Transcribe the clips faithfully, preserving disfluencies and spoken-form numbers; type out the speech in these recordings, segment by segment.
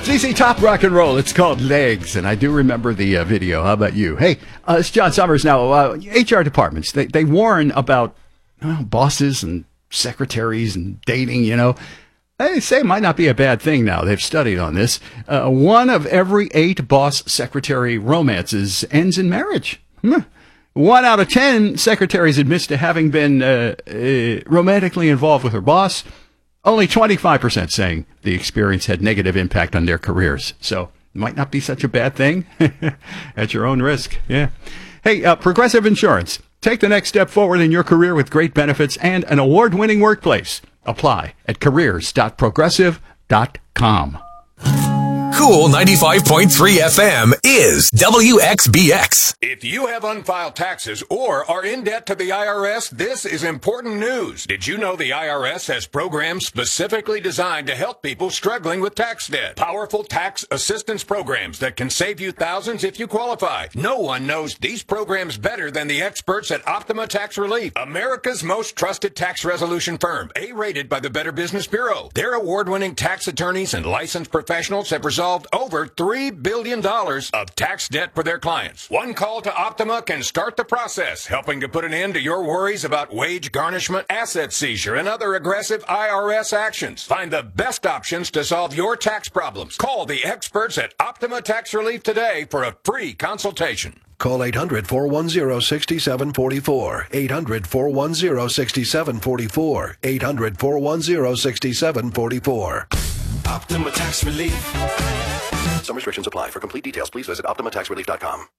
Z Z Top Rock and Roll. It's called Legs, and I do remember the uh, video. How about you? Hey, uh, it's John Summers now. Uh, H R departments, they, they warn about uh, bosses and secretaries and dating, you know. They say it might not be a bad thing now. They've studied on this. Uh, one of every eight boss-secretary romances ends in marriage. Hmm. One out of ten secretaries admits to having been uh, uh, romantically involved with her boss. Only twenty-five percent saying the experience had negative impact on their careers. So it might not be such a bad thing. At your own risk. Yeah. Hey, uh, Progressive Insurance. Take the next step forward in your career with great benefits and an award-winning workplace. Apply at careers dot progressive dot com. Cool ninety-five point three F M is W X B X. If you have unfiled taxes or are in debt to the I R S, this is important news. Did you know the I R S has programs specifically designed to help people struggling with tax debt? Powerful tax assistance programs that can save you thousands if you qualify. No one knows these programs better than the experts at Optima Tax Relief, America's most trusted tax resolution firm, A-rated by the Better Business Bureau. Their award-winning tax attorneys and licensed professionals have resolved over three billion dollars of tax debt for their clients. One call to Optima can start the process, helping to put an end to your worries about wage garnishment, asset seizure, and other aggressive I R S actions. Find the best options to solve your tax problems. Call the experts at Optima Tax Relief today for a free consultation. Call eight hundred, four one zero, six seven four four. eight hundred, four one zero, six seven four four. eight hundred, four one zero, six seven four four. Optima Tax Relief. Some restrictions apply. For complete details, please visit optima tax relief dot com.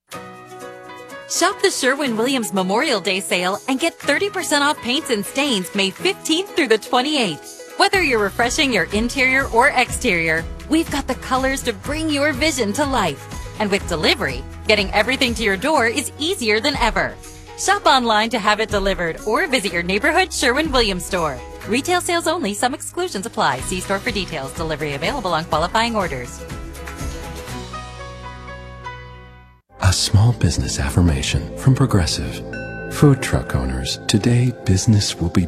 Shop the Sherwin-Williams Memorial Day sale and get thirty percent off paints and stains May fifteenth through the twenty-eighth. Whether you're refreshing your interior or exterior, we've got the colors to bring your vision to life. And with delivery, getting everything to your door is easier than ever. Shop online to have it delivered or visit your neighborhood Sherwin-Williams store. Retail sales only. Some exclusions apply. See store for details. Delivery available on qualifying orders. A small business affirmation from Progressive. Food truck owners, today business will be